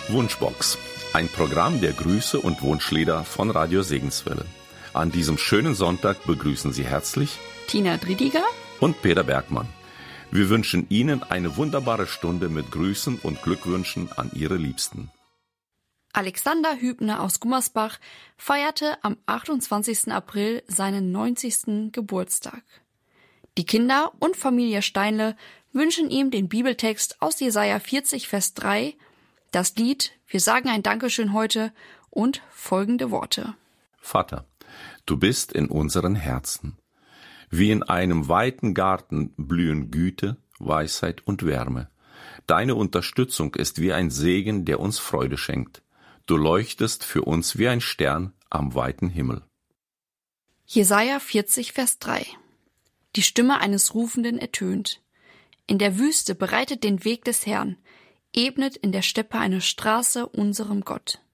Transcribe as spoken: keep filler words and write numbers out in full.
Wunschbox, ein Programm der Grüße und Wunschlieder von Radio Segenswelle. An diesem schönen Sonntag begrüßen Sie herzlich Tina Driediger und Peter Bergmann. Wir wünschen Ihnen eine wunderbare Stunde mit Grüßen und Glückwünschen an Ihre Liebsten. Alexander Hübner aus Gummersbach feierte am achtundzwanzigsten April seinen neunzigsten Geburtstag. Die Kinder und Familie Steinle wünschen ihm den Bibeltext aus Jesaja vierzig, Vers drei, das Lied Wir sagen ein Dankeschön heute und folgende Worte. Vater, du bist in unseren Herzen. Wie in einem weiten Garten blühen Güte, Weisheit und Wärme. Deine Unterstützung ist wie ein Segen, der uns Freude schenkt. Du leuchtest für uns wie ein Stern am weiten Himmel. Jesaja vierzig, Vers drei. Die Stimme eines Rufenden ertönt. In der Wüste bereitet den Weg des Herrn, ebnet in der Steppe eine Straße unserem Gott.